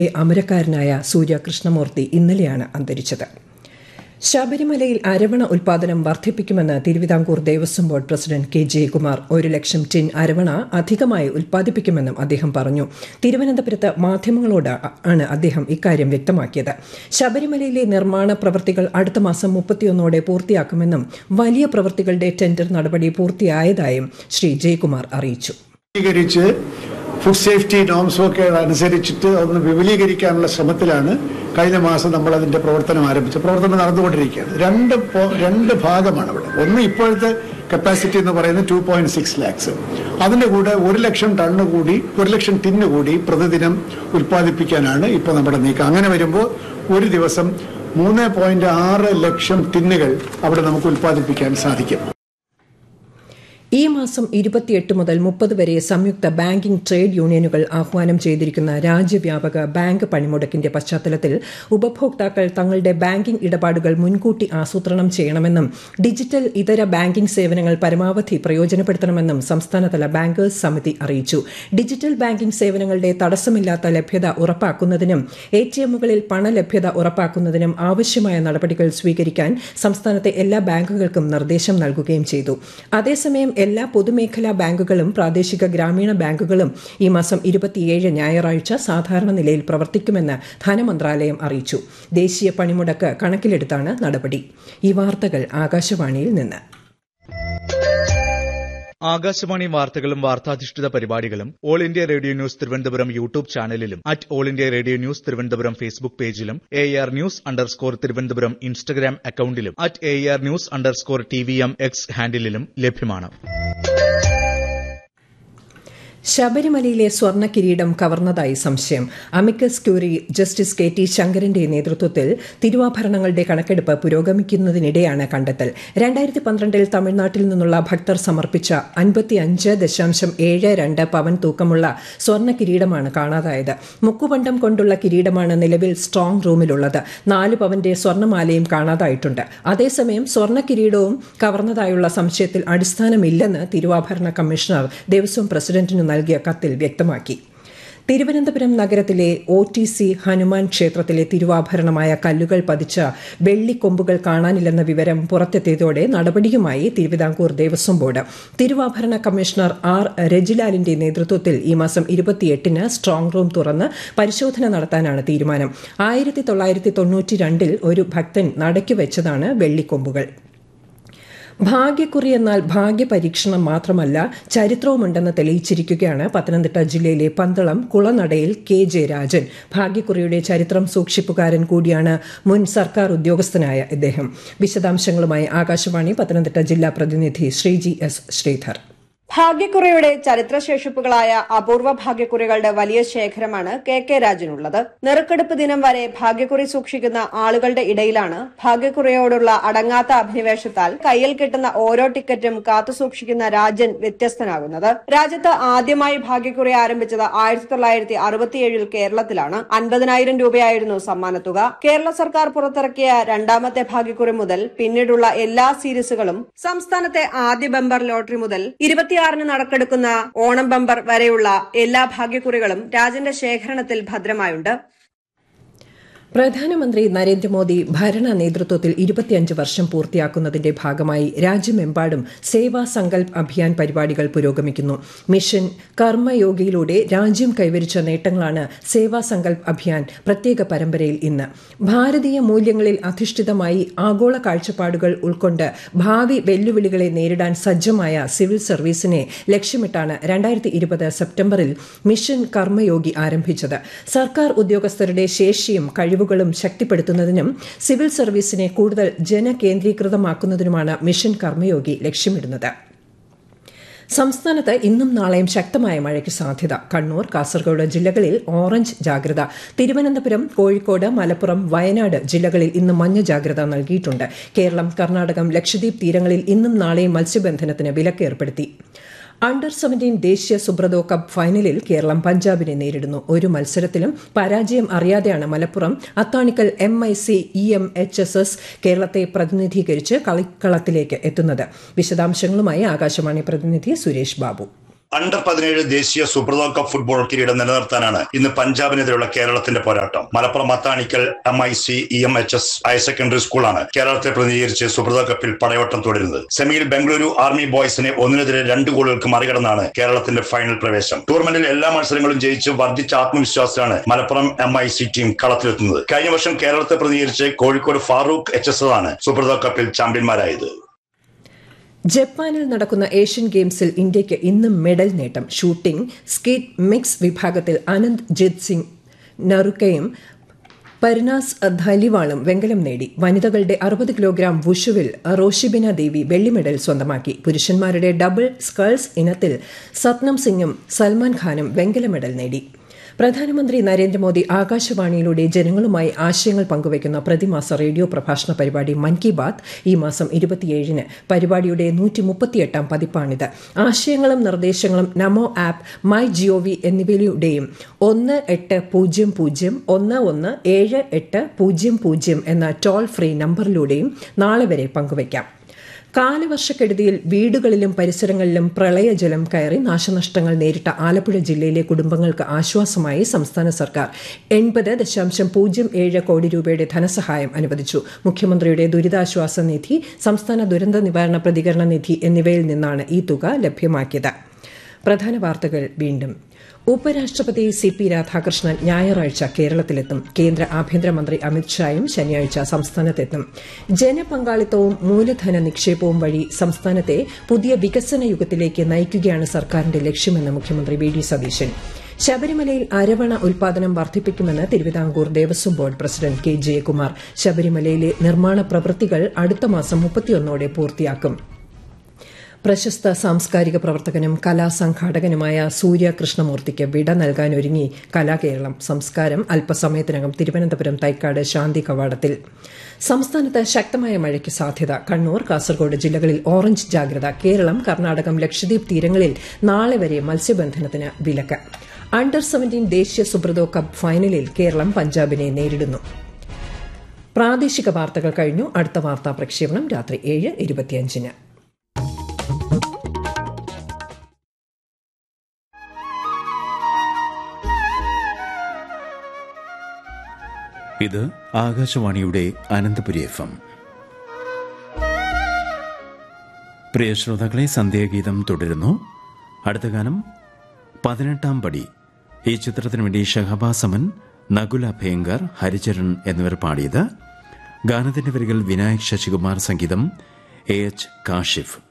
അമരക്കാരനായ സൂര്യ കൃഷ്ണമൂർത്തി ഇന്നലെയാണ് അന്തരിച്ചത്. ശബരിമലയിൽ അരവണ ഉൽപാദനം വർദ്ധിപ്പിക്കുമെന്ന് Thiruvithamkoor Devaswom board president K Jayakumar. 1,00,000 tin അരവണ അധികമായി ഉൽപ്പാദിപ്പിക്കുമെന്നും അദ്ദേഹം പറഞ്ഞു. തിരുവനന്തപുരത്ത് മാധ്യമങ്ങളോട് ആണ് അദ്ദേഹം ഇക്കാര്യം വ്യക്തമാക്കിയത്. ശബരിമലയിലെ നിർമ്മാണ പ്രവൃത്തികൾ അടുത്ത മാസം 31 പൂർത്തിയാക്കുമെന്നും വലിയ പ്രവൃത്തികളുടെ ടെൻഡർ നടപടി പൂർത്തിയായതായും ശ്രീ ജയകുമാർ അറിയിച്ചു. ഫുഡ് സേഫ്റ്റി നോംസും ഒക്കെ അനുസരിച്ചിട്ട് ഒന്ന് വിപുലീകരിക്കാനുള്ള ശ്രമത്തിലാണ് കഴിഞ്ഞ മാസം നമ്മൾ അതിന്റെ പ്രവർത്തനം ആരംഭിച്ചത്. പ്രവർത്തനം നടന്നുകൊണ്ടിരിക്കുകയാണ്. രണ്ട് ഭാഗമാണ് അവിടെ. ഒന്ന് ഇപ്പോഴത്തെ കപ്പാസിറ്റി എന്ന് പറയുന്നത് 2.6 lakhs. അതിന്റെ കൂടെ 1,00,000 ടണ്ണ് കൂടി 1,00,000 ടിന്ന് കൂടി പ്രതിദിനം ഉൽപ്പാദിപ്പിക്കാനാണ് ഇപ്പോൾ നമ്മുടെ നീക്കം. അങ്ങനെ വരുമ്പോൾ ഒരു ദിവസം 3.6 ലക്ഷം ടിന്നുകൾ അവിടെ നമുക്ക് ഉൽപ്പാദിപ്പിക്കാൻ സാധിക്കും. ഈ മാസം 28 മുതൽ 30 വരെ സംയുക്ത ബാങ്കിംഗ് ട്രേഡ് യൂണിയനുകൾ ആഹ്വാനം ചെയ്തിരിക്കുന്ന രാജ്യവ്യാപക ബാങ്ക് പണിമുടക്കിന്റെ പശ്ചാത്തലത്തിൽ ഉപഭോക്താക്കൾ തങ്ങളുടെ ബാങ്കിംഗ് ഇടപാടുകൾ മുൻകൂട്ടി ആസൂത്രണം ചെയ്യണമെന്നും ഡിജിറ്റൽ ഇതര ബാങ്കിംഗ് സേവനങ്ങൾ പരമാവധി പ്രയോജനപ്പെടുത്തണമെന്നും സംസ്ഥാനതല ബാങ്കേഴ്സ് സമിതി അറിയിച്ചു. ഡിജിറ്റൽ ബാങ്കിംഗ് സേവനങ്ങളുടെ തടസ്സമില്ലാത്ത ലഭ്യത ഉറപ്പാക്കുന്നതിനും എടിഎമ്മുകളിൽ പണലഭ്യത ഉറപ്പാക്കുന്നതിനും ആവശ്യമായ നടപടികൾ സ്വീകരിക്കാൻ സംസ്ഥാനത്തെ എല്ലാ ബാങ്കുകൾക്കും നിർദ്ദേശം നൽകുകയും ചെയ്തു. അതേസമയം എല്ലാ പൊതുമേഖലാ ബാങ്കുകളും പ്രാദേശിക ഗ്രാമീണ ബാങ്കുകളും ഈ മാസം 27 ഞായറാഴ്ച സാധാരണ നിലയിൽ പ്രവർത്തിക്കുമെന്ന് ധനമന്ത്രാലയം അറിയിച്ചു. ദേശീയ പണിമുടക്ക് കണക്കിലെടുത്താണ് നടപടി. ഈ വാർത്തകൾ ആകാശവാണിയിൽ നിന്ന്. ആകാശവാണി വാർത്തകളും വാർത്താധിഷ്ഠിത പരിപാടികളും all India radio news Thiruvananthapuram YouTube ചാനലിലും all India radio news Thiruvananthapuram Facebook പേജിലും AR News_ തിരുവനന്തപുരം ഇൻസ്റ്റഗ്രാം അക്കൌണ്ടിലും AR News_TVM X ഹാൻഡിലും ലഭ്യമാണ്. ശബരിമലയിലെ സ്വർണ്ണ കിരീടം കവർന്നതായി സംശയം. അമിക്കസ് ക്യൂറി ജസ്റ്റിസ് KT ശങ്കരന്റെ നേതൃത്വത്തിൽ തിരുവാഭരണങ്ങളുടെ കണക്കെടുപ്പ് പുരോഗമിക്കുന്നതിനിടെയാണ് കണ്ടെത്തൽ. 2012 തമിഴ്നാട്ടിൽ നിന്നുള്ള ഭക്തർ സമർപ്പിച്ച 55.72 പവൻ തൂക്കമുള്ള സ്വർണ്ണ കിരീടമാണ് കാണാതായത്. മുക്കുപണ്ടം കൊണ്ടുള്ള കിരീടമാണ് നിലവിൽ സ്ട്രോങ് റൂമിലുള്ളത്. 4 പവന്റെ സ്വർണ്ണമാലയും കാണാതായിട്ടുണ്ട്. അതേസമയം സ്വർണ്ണ കിരീടവും കവർന്നതായുള്ള സംശയത്തിൽ അടിസ്ഥാനമില്ലെന്ന് തിരുവാഭരണ കമ്മീഷണർ ദേവസ്വം പ്രസിഡന്റിന് നൽകിയ കത്തിൽ വ്യക്തമാക്കി. തിരുവനന്തപുരം നഗരത്തിലെ OTC ഹനുമാൻ ക്ഷേത്രത്തിലെ തിരുവാഭരണമായ കല്ലുകൾ പതിച്ച വെള്ളിക്കൊമ്പുകൾ കാണാനില്ലെന്ന വിവരം പുറത്തെത്തിയതോടെ നടപടിയുമായി തിരുവിതാംകൂർ ദേവസ്വം ബോർഡ്. തിരുവാഭരണ കമ്മീഷണർ R രജിലാലിന്റെ നേതൃത്വത്തിൽ ഈ മാസം 28 സ്ട്രോങ് റൂം തുറന്ന് പരിശോധന നടത്താനാണ് തീരുമാനം. 1992 ഒരു ഭക്തൻ നടയ്ക്ക് വെച്ചതാണ് വെള്ളിക്കൊമ്പുകൾ. ഭാഗ്യക്കുറി എന്നാൽ ഭാഗ്യപരീക്ഷണം മാത്രമല്ല, ചരിത്രവുമുണ്ടെന്ന് തെളിയിച്ചിരിക്കുകയാണ് പത്തനംതിട്ട ജില്ലയിലെ പന്തളം കുളനടയിൽ KJ രാജൻ. ഭാഗ്യക്കുറിയുടെ ചരിത്രം സൂക്ഷിപ്പുകാരൻ കൂടിയാണ് മുൻ സർക്കാർ ഉദ്യോഗസ്ഥനായ ഇദ്ദേഹം. വിശദാംശങ്ങളുമായി ആകാശവാണി പത്തനംതിട്ട ജില്ലാ പ്രതിനിധി ശ്രീജി S ശ്രീധർ. ഭാഗ്യക്കുറിയുടെ ചരിത്രശേഷിപ്പുകളായ അപൂർവ ഭാഗ്യക്കുറികളുടെ വലിയ ശേഖരമാണ് KK രാജനുള്ളത്. നെറുക്കെടുപ്പ് ദിനം വരെ ഭാഗ്യക്കുറി സൂക്ഷിക്കുന്ന ആളുകളുടെ ഇടയിലാണ് ഭാഗ്യക്കുറിയോടുള്ള അടങ്ങാത്ത അഭിനിവേശത്താൽ കയ്യിൽ കിട്ടുന്ന ഓരോ ടിക്കറ്റും കാത്തുസൂക്ഷിക്കുന്ന രാജൻ വ്യത്യസ്തനാകുന്നത്. രാജ്യത്ത് ആദ്യമായി ഭാഗ്യക്കുറി ആരംഭിച്ചത് 1967 കേരളത്തിലാണ്. 50,000 രൂപയായിരുന്നു സമ്മാനത്തുക. കേരള സർക്കാർ പുറത്തിറക്കിയ രണ്ടാമത്തെ ഭാഗ്യക്കുറി മുതൽ പിന്നീടുള്ള എല്ലാ സീരീസുകളും, സംസ്ഥാനത്തെ ആദ്യ ബമ്പർ ലോട്ടറി മുതൽ 26 നടക്കെടുക്കുന്ന ഓണം ബമ്പർ വരെയുള്ള എല്ലാ ഭാഗ്യക്കുറികളും രാജന്റെ ശേഖരണത്തിൽ ഭദ്രമായുണ്ട്. പ്രധാനമന്ത്രി നരേന്ദ്രമോദി ഭരണ നേതൃത്വത്തിൽ 25 വർഷം പൂർത്തിയാക്കുന്നതിന്റെ ഭാഗമായി രാജ്യമെമ്പാടും സേവാ സങ്കൽപ് അഭിയാൻ പരിപാടികൾ പുരോഗമിക്കുന്നു. മിഷൻ കർമ്മയോഗിയിലൂടെ രാജ്യം കൈവരിച്ച നേട്ടങ്ങളാണ് സേവാ സങ്കൽപ് അഭിയാൻ പ്രത്യേക പരമ്പരയിൽ ഇന്ന്. ഭാരതീയ മൂല്യങ്ങളിൽ അധിഷ്ഠിതമായി ആഗോള കാഴ്ചപ്പാടുകൾ ഉൾക്കൊണ്ട് ഭാവി വെല്ലുവിളികളെ നേരിടാൻ സജ്ജമായ സിവിൽ സർവീസിനെ ലക്ഷ്യമിട്ടാണ് 2020 സെപ്റ്റംബറിൽ മിഷൻ കർമ്മയോഗി ആരംഭിച്ചത്. സർക്കാർ ഉദ്യോഗസ്ഥരുടെ ശേഷിയും കഴിവുകളും ശക്തിപ്പെടുത്തുന്നതിനും സിവിൽ സർവീസിനെ കൂടുതൽ ജനകേന്ദ്രീകൃതമാക്കുന്നതിനുമാണ് മിഷൻ കർമ്മയോഗി ലക്ഷ്യമിടുന്നത്. സംസ്ഥാനത്ത് ഇന്നും നാളെയും ശക്തമായ മഴയ്ക്ക് സാധ്യത. കണ്ണൂർ, കാസർഗോഡ് ജില്ലകളിൽ ഓറഞ്ച് ജാഗ്രത. തിരുവനന്തപുരം, കോഴിക്കോട്, മലപ്പുറം, വയനാട് ജില്ലകളിൽ ഇന്ന് മഞ്ഞ ജാഗ്രത നൽകിയിട്ടുണ്ട്. കേരളം, കർണാടകം, ലക്ഷദ്വീപ് തീരങ്ങളിൽ ഇന്നും നാളെയും മത്സ്യബന്ധനത്തിന് വിലക്ക് ഏർപ്പെടുത്തി. അണ്ടർ-17 ദേശീയ സുബ്രതോ കപ്പ് ഫൈനലിൽ കേരളം പഞ്ചാബിനെ നേരിടുന്നു. ഒരു മത്സരത്തിലും പരാജയം അറിയാതെയാണ് മലപ്പുറം അത്താണിക്കൽ MIC EMHSS കേരളത്തെ പ്രതിനിധീകരിച്ച് കളിക്കളത്തിലേക്ക് എത്തുന്നത്. വിശദാംശങ്ങളുമായി ആകാശവാണി പ്രതിനിധി സുരേഷ് ബാബു. അണ്ടർ-17 ദേശീയ സൂപ്പർ കപ്പ് ഫുട്ബോൾ കിരീടം നിലനിർത്താനാണ് ഇന്ന് പഞ്ചാബിനെതിരെയുള്ള കേരളത്തിന്റെ പോരാട്ടം. Malappuram മത്താണിക്കൽ MIC EMHS higher secondary സ്കൂളാണ് കേരളത്തെ പ്രതിനിധീകരിച്ച് സൂപ്പർ കപ്പിൽ പടയോട്ടം തുടരുന്നത്. സെമിയിൽ ബംഗളൂരു ആർമി ബോയ്സിനെ 1-2 ഗോളുകൾക്ക് മറികടന്നാണ് കേരളത്തിന്റെ ഫൈനൽ പ്രവേശം. ടൂർണമെന്റിൽ എല്ലാ മത്സരങ്ങളും ജയിച്ച് വർദ്ധിച്ച ആത്മവിശ്വാസത്തിലാണ് മലപ്പുറം MIC ടീം കളത്തിലെത്തുന്നത്. കഴിഞ്ഞ വർഷം കേരളത്തെ പ്രതിനിധീകരിച്ച് കോഴിക്കോട് ഫാറൂഖ് HS ആണ് സൂപ്പർ കപ്പിൽ ചാമ്പ്യന്മാരായത്. ജപ്പാനിൽ നടക്കുന്ന ഏഷ്യൻ ഗെയിംസിൽ ഇന്ത്യയ്ക്ക് ഇന്നും മെഡൽ നേട്ടം. ഷൂട്ടിംഗ്, സ്കീറ്റ്, മിക്സ് വിഭാഗത്തിൽ അനന്ത് ജിത് സിംഗ് നറുക്കയും പരിനാസ് ധലിവാളും വെങ്കലം നേടി. വനിതകളുടെ 60 കിലോഗ്രാം വുഷുവിൽ റോഷിബിന ദേവി വെള്ളി മെഡൽ സ്വന്തമാക്കി. പുരുഷന്മാരുടെ ഡബിൾ സ്കൾസ് ഇനത്തിൽ സത്നം സിംഗും സൽമാൻ ഖാനും വെങ്കല മെഡൽ നേടി. പ്രധാനമന്ത്രി നരേന്ദ്രമോദി ആകാശവാണിയിലൂടെ ജനങ്ങളുമായി ആശയങ്ങൾ പങ്കുവയ്ക്കുന്ന പ്രതിമാസ റേഡിയോ പ്രഭാഷണ പരിപാടി മൻ കി ബാത്ത് ഈ മാസം 27-ന് പരിപാടിയുടെ 138-ാം പതിപ്പാണിത്. ആശയങ്ങളും നിർദ്ദേശങ്ങളും നമോ ആപ്പ്, മൈ GOV എന്നിവയിലൂടെയും 1800-117800 എന്ന ടോൾ ഫ്രീ നമ്പറിലൂടെയും നാളെ വരെ പങ്കുവയ്ക്കാം. കാലവർഷക്കെടുതിയിൽ വീടുകളിലും പരിസരങ്ങളിലും പ്രളയജലം കയറി നാശനഷ്ടങ്ങൾ നേരിട്ട ആലപ്പുഴ ജില്ലയിലെ കുടുംബങ്ങൾക്ക് ആശ്വാസമായി സംസ്ഥാന സർക്കാർ 80.07 കോടി രൂപയുടെ ധനസഹായം അനുവദിച്ചു. മുഖ്യമന്ത്രിയുടെ ദുരിതാശ്വാസ നിധി, സംസ്ഥാന ദുരന്ത നിവാരണ പ്രതികരണ നിധി എന്നിവയിൽ നിന്നാണ് ഈ തുക ലഭ്യമാക്കിയത്. പ്രധാന വാർത്തകൾ വീണ്ടും. ഉപരാഷ്ട്രപതി CP രാധാകൃഷ്ണൻ ഞായറാഴ്ച കേരളത്തിലെത്തും. കേന്ദ്ര ആഭ്യന്തരമന്ത്രി അമിത്ഷായും ശനിയാഴ്ച സംസ്ഥാനത്തെത്തും. ജനപങ്കാളിത്തവും മൂലധന നിക്ഷേപവും വഴി സംസ്ഥാനത്തെ പുതിയ വികസന യുഗത്തിലേക്ക് നയിക്കുകയാണ് സർക്കാരിന്റെ ലക്ഷ്യമെന്ന് മുഖ്യമന്ത്രി VD സതീശൻ. ശബരിമലയിൽ അരവണ ഉൽപാദനം വർദ്ധിപ്പിക്കുമെന്ന് Thiruvithamkoor Devaswom board president K Jayakumar. ശബരിമലയിലെ നിർമ്മാണ പ്രവൃത്തികൾ അടുത്ത മാസം 31 പൂർത്തിയാക്കും. പ്രശസ്ത സാംസ്കാരിക പ്രവർത്തകനും കലാസംഘാടകനുമായ സൂര്യ കൃഷ്ണമൂർത്തിക്ക് വിട നൽകാനൊരുങ്ങി കലാകേരളം. സംസ്കാരം അല്പസമയത്തിനകം തിരുവനന്തപുരം തൈക്കാട് ശാന്തി കവാടത്തിൽ. സംസ്ഥാനത്ത് ശക്തമായ മഴയ്ക്ക് സാധ്യത. കണ്ണൂർ, കാസർഗോഡ് ജില്ലകളിൽ ഓറഞ്ച് ജാഗ്രത. കേരളം, കർണാടകം, ലക്ഷദ്വീപ് തീരങ്ങളിൽ നാളെ വരെ മത്സ്യബന്ധനത്തിന് വിലക്ക്. അണ്ടർ-17 ദേശീയ സൂപ്പർ കപ്പ് ഫൈനലിൽ കേരളം പഞ്ചാബിനെ നേരിടുന്നു. പ്രാദേശിക വാർത്തകൾ കഴിഞ്ഞു. അടുത്ത വാർത്താ പ്രക്ഷേപണം രാത്രി 7:25-ന്. ഇത് ആകാശവാണിയുടെ അനന്തപുരി FM. പ്രിയ ശ്രോതാക്കളെ, സന്ധ്യാഗീതം തുടരുന്നു. അടുത്ത ഗാനം 18-ാം പടി. ഈ ചിത്രത്തിനു വേണ്ടി ഷഹബാസ് അമൻ, നകുല ഭയങ്കർ, ഹരിചരൺ എന്നിവർ പാടിയത്. ഗാനത്തിന്റെ വരികൾ വിനായക് ശശികുമാർ, സംഗീതം AH കാഷിഫ്.